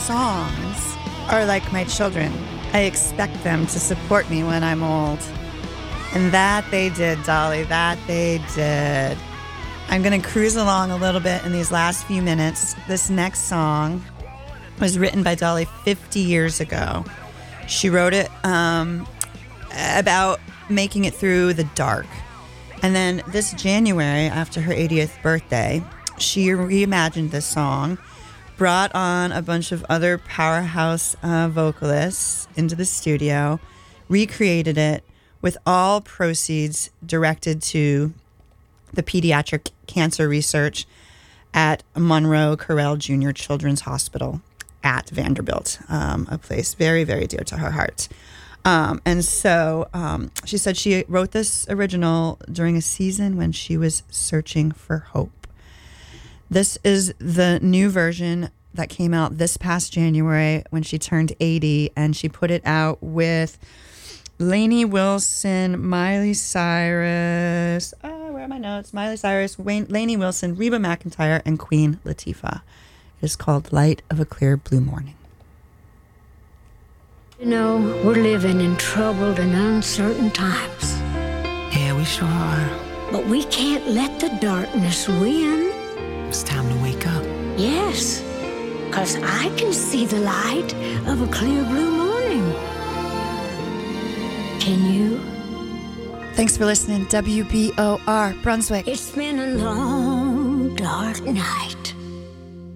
songs are like my children. I expect them to support me when I'm old. And that they did, Dolly. That they did. I'm going to cruise along a little bit in these last few minutes. This next song was written by Dolly 50 years ago. She wrote it about making it through the dark. And then this January, after her 80th birthday, she reimagined this song, brought on a bunch of other powerhouse vocalists into the studio, recreated it with all proceeds directed to the pediatric cancer research at Monroe Carell Jr. Children's Hospital at Vanderbilt, a place very, very dear to her heart. And so she said she wrote this original during a season when she was searching for hope. This is the new version that came out this past January when she turned 80, and she put it out with Lainey Wilson, Miley Cyrus, where are my notes? Miley Cyrus, Lainey Wilson, Reba McEntire, and Queen Latifah. It is called Light of a Clear Blue Morning. You know, we're living in troubled and uncertain times. Yeah, we sure are. But we can't let the darkness win. It's time to wake up. Yes, 'cause I can see the light of a clear blue morning. Can you? Thanks for listening, WBOR Brunswick. It's been a long, dark night.